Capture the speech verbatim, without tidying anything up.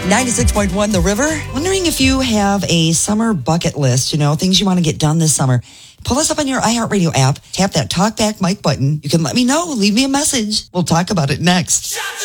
ninety-six point one The River. Wondering if you have a summer bucket list, you know, things you want to get done this summer. Pull us up on your iHeartRadio app. Tap that Talk Back Mike button. You can let me know. Leave me a message. We'll talk about it next.